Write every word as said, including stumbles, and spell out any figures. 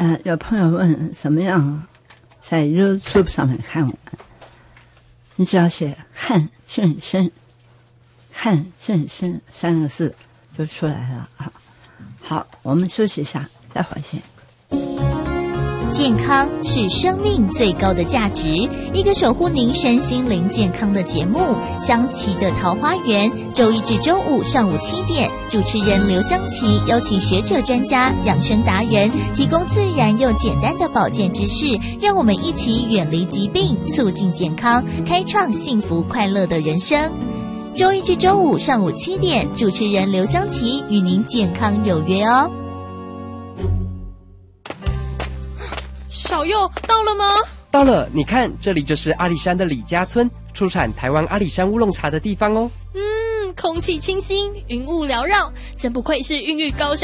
呃，有朋友问怎么样在 YouTube 上面看我们，你只要写汉正生，汉正生三个字就出来了啊。好，我们休息一下，待会儿见。 健康是生命最高的价值，一个守护您身心灵健康的节目《香琪的桃花源》，周一至周五上午七点，主持人刘香琪邀请学者专家、养生达人，提供自然又简单的保健知识，让我们一起远离疾病，促进健康，开创幸福快乐的人生。周一至周五上午七点，主持人刘香琪与您健康有约哦。 小佑到了吗？ 到了，你看，这里就是阿里山的李家村，出产台湾阿里山乌龙茶的地方哦。 嗯，空气清新，云雾缭绕，真不愧是孕育高山